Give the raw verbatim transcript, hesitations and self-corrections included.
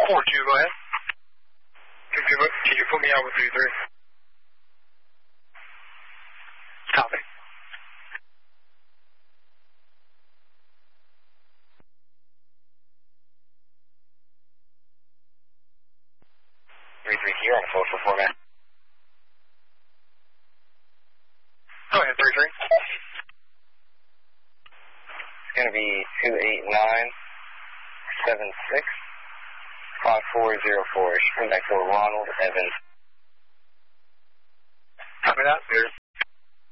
four two, go ahead. Can you, can you put me out with three three? Copy. three three here on a four four format. Go ahead, three three. It's going to be two eight nine seven six five four zero four. Come back to Ronald Evans. Copy that.